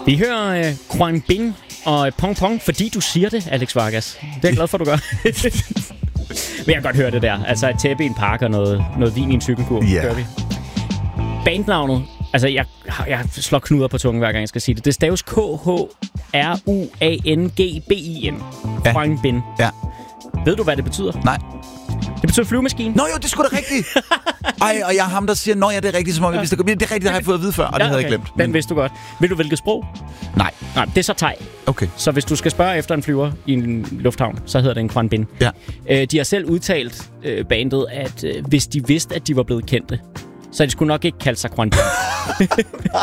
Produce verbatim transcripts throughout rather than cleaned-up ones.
Vi hører uh, Quang Binh og Pong Pong, fordi du siger det, Alex Vargas. Det er jeg glad for, du gør. Men jeg kan godt høre det der. Altså et tæppe i en park og noget, noget vin i en cykelkur. Ja. Hører vi. Bandnavnet. Altså, jeg, jeg slår knuder på tungen, hver gang jeg skal sige det. Det staves K H R U A N G B I N. Ja. Quang Binh. Ja. Ved du, hvad det betyder? Nej. Det betyder flyvemaskine. Nå jo, det er sgu da rigtigt. Ej, og jeg er ham, der siger, nå ja, det er rigtigt, som om jeg vidste det. Det er rigtigt, det har jeg fået at vide før, og det ja, havde okay. jeg glemt. Men... Den vidste du godt. Vil du hvilket sprog? Nej. Nej, det er så thai. Okay. Så hvis du skal spørge efter en flyver i en lufthavn, så hedder det en Quang Binh. Ja. Øh, de har selv udtalt øh, bandet, at øh, hvis de vidste, at de var blevet kendte, så de skulle nok ikke kalde sig Quang Binh. Nej.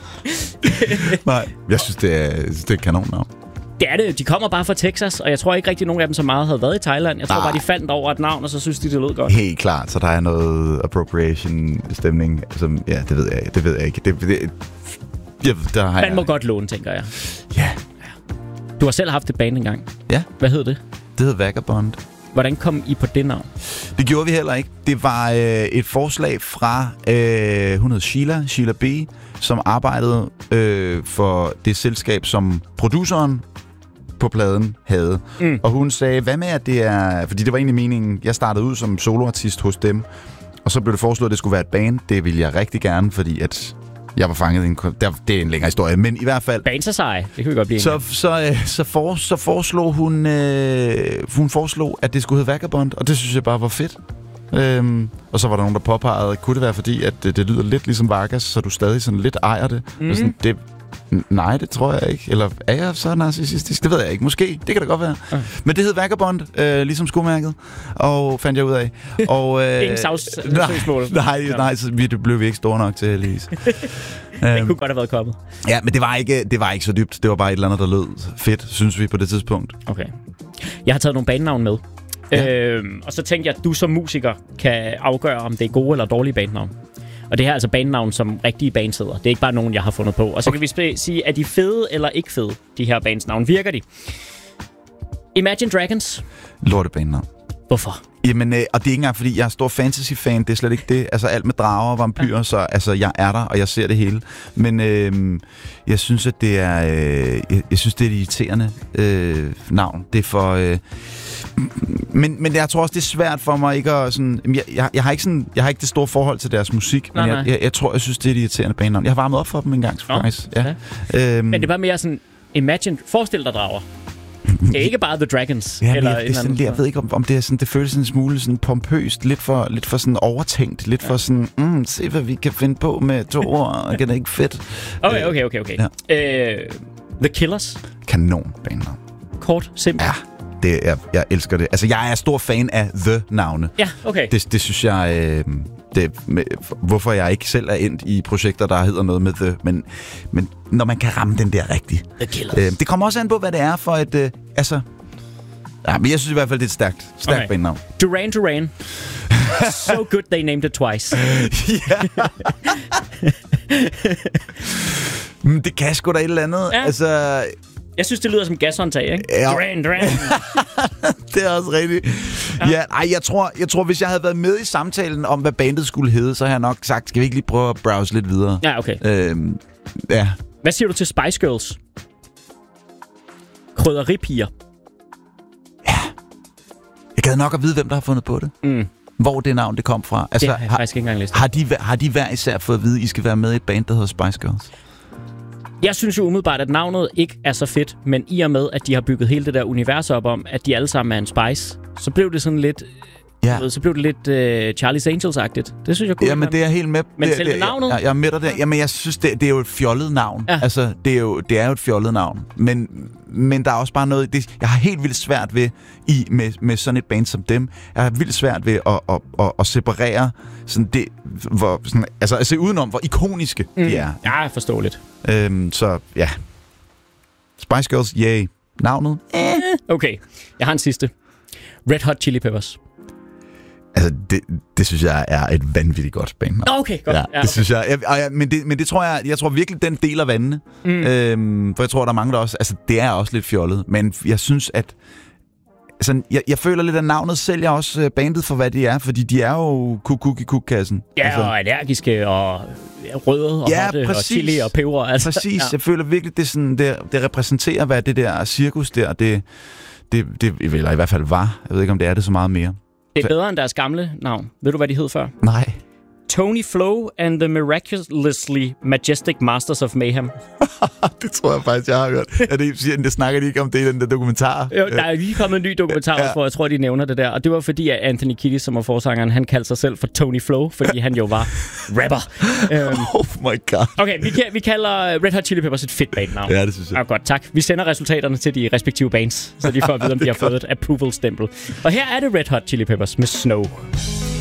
Nej, jeg synes, det er, det er et kanonnavn. Det er det. De kommer bare fra Texas, og jeg tror ikke rigtig, nogen af dem så meget havde været i Thailand. Jeg tror Nej. bare, de faldt over et navn, og så synes de, det lød godt. Helt klart, så der er noget appropriation-stemning, som, ja, det ved jeg, det ved jeg ikke. Det, det, jeg, der har Man må jeg... godt låne, tænker jeg. Ja. Du har selv haft et band engang. Ja. Hvad hed det? Det hed Vagabond. Hvordan kom I på det navn? Det gjorde vi heller ikke. Det var øh, et forslag fra, øh, hun hed Sheila, Sheila B., som arbejdede øh, for det selskab, som produceren på pladen havde. Mm. Og hun sagde, hvad med at det er... Fordi det var egentlig meningen, jeg startede ud som soloartist hos dem, og så blev det foreslået, at det skulle være et band. Det ville jeg rigtig gerne, fordi at jeg var fanget i en... Der, det er en længere historie, men i hvert fald... Bands er seje. Det kan vi godt blive Så, så, øh, så, for, så foreslog hun... Øh, hun foreslog, at det skulle hedde Vagabond, og det synes jeg bare var fedt. Øhm, og så var der nogen, der påpegede, kunne det være fordi, at det, det lyder lidt ligesom Vargas, så du stadig sådan lidt ejer det? Mm. Og sådan, det nej, det tror jeg ikke. Eller er jeg så narcissistisk? Det ved jeg ikke. Måske. Det kan da godt være. Okay. Men det hed Vagabond, øh, ligesom skomærket. Og fandt jeg ud af. Og, øh, Ingen savsmål. Nej, nej, nej, så vi, det blev vi ikke store nok til, heldigvis. Det kunne godt have været kommet. Ja, men det var, ikke, det var ikke så dybt. Det var bare et eller andet, der lød fedt, synes vi på det tidspunkt. Okay. Jeg har taget nogle bandnavn med. Ja. Øhm, og så tænkte jeg, at du som musiker kan afgøre, om det er gode eller dårlige bandnavn. Og det her er altså bandnavn, som rigtige bands hedder. Det er ikke bare nogen, jeg har fundet på. Og så okay. kan vi sp- sige, er de fede eller ikke fede, de her bands navn? Virker de? Imagine Dragons. Lortebandnavn. Hvorfor? Jamen, øh, og det er ikke engang, fordi jeg er stor fantasy-fan. Det er slet ikke det. Altså, alt med drager og vampyrer, ja. Så altså, jeg er der, og jeg ser det hele. Men øh, jeg synes, at det er... Øh, jeg, jeg synes, det er et irriterende øh, navn. Det er for... Øh, men, men jeg tror også, det er svært for mig ikke at sådan... Jeg, jeg, jeg, har, ikke sådan, jeg har ikke det store forhold til deres musik, nej, men jeg, jeg, jeg tror, jeg synes, det er et irriterende bandnavn. Jeg har varmet op for dem en gang, faktisk. Ja. Ja. Øhm, men det var mere sådan... Imagine... Forestil dig drager. Det er ikke bare The Dragons. Ja, eller jeg, det er sådan, jeg ved ikke, om, om det er sådan, det føles sådan en smule sådan pompøst, lidt for, lidt for sådan overtænkt, lidt ja. For sådan, mm, se hvad vi kan finde på med to ord, det er ikke fedt. Okay, okay, okay, okay. Ja. Uh, The Killers. Kanon bandnavn. Kort, simpelt. Ja, det, jeg, jeg elsker det. Altså, jeg er stor fan af The-navne. Ja, okay. Det, det synes jeg... Øh, det, med, hvorfor jeg ikke selv er endt i projekter, der hedder noget med The, men, men når man kan ramme den der rigtigt. The Killers. Øh, det kommer også an på, hvad det er for et... Øh, altså... Ja, men jeg synes i hvert fald, det er et stærkt, stærkt okay. bandnavn. Duran Duran. So good they named it twice. Ja. Det kan sgu da et eller andet. Ja. Altså... Jeg synes, det lyder som gashåndtag, ikke? Ja. Duran, Duran. Det er også rigtigt. Ja. Ja, ej, jeg tror, jeg tror, hvis jeg havde været med i samtalen om, hvad bandet skulle hedde, så havde jeg nok sagt, skal vi ikke lige prøve at browse lidt videre? Ja, okay. Øhm, ja. Hvad siger du til Spice Girls? Krydderipiger. Ja. Jeg gad nok at vide, hvem der har fundet på det. Mm. Hvor det navn, det kom fra. Altså, det har jeg har, faktisk ikke engang læst. Har de, har de hver især fået at vide, at I skal være med i et band, der hedder Spice Girls? Jeg synes jo umiddelbart, at navnet ikke er så fedt, men i og med, at de har bygget hele det der univers op om, at de alle sammen er en Spice, så blev det sådan lidt... Ja. Ved, så blev det lidt uh, Charlie's Angels-agtigt. Det synes jeg kunne. Jamen, det er jeg helt med. Men det, selve det, navnet? Jeg, jeg er med dig der. Jamen, jeg synes, det, det er jo et fjollet navn. Ja. Altså, det er, jo, det er jo et fjollet navn. Men, men der er også bare noget... Det, jeg har helt vildt svært ved, i, med, med sådan et band som dem, jeg har vildt svært ved at, at, at, at separere sådan det... Hvor, sådan, altså, at se udenom, hvor ikoniske mm. de er. Ja, forståeligt. Øhm, så, ja. Spice Girls, yay. Navnet? Eh. Okay, jeg har en sidste. Red Hot Chili Peppers. Altså, det, det synes jeg er et vanvittigt godt band. Okay, godt. Ja, ja, okay. det synes jeg. jeg, jeg men, det, men det tror jeg, jeg tror virkelig, den deler vandene. Mm. Øhm, for jeg tror, der er mange, der også... Altså, det er også lidt fjollet. Men jeg synes, at altså, jeg, jeg føler lidt, at navnet sælger også bandet for, hvad de er, fordi de er jo kuk-kuk-i-kuk-kassen. Ja, altså. og energiske, og røde, og ja, hotte, og chili, og peber. Altså. Præcis, ja. jeg føler virkelig, det, sådan, det, det repræsenterer, hvad det der cirkus der, det, det, det eller i hvert fald var. Jeg ved ikke, om det er det så meget mere. Det er bedre end deres gamle navn. Ved du, hvad de hed før? Nej. Tony Flo and the Miraculously Majestic Masters of Mayhem. Det tror jeg faktisk, jeg har hørt. Ja, det, det snakker de ikke om det i den der dokumentar. Jo, der er lige kommet en ny dokumentar, ja. hvor jeg tror, de nævner det der. Og det var fordi, at Anthony Kiedis, som var forsangeren, han kaldte sig selv for Tony Flo, fordi han jo var rapper. um, oh my god. Okay, vi, vi kalder Red Hot Chili Peppers et fedt bandnavn. Ja, det synes jeg. Ja, godt, tak. Vi sender resultaterne til de respektive bands, så de får at vide, om de har fået et approval-stempel. Og her er det Red Hot Chili Peppers med Snow.